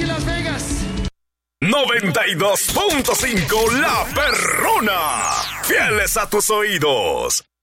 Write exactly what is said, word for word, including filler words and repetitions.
Las Vegas. noventa y dos punto cinco La Perrona. Fieles a tus oídos.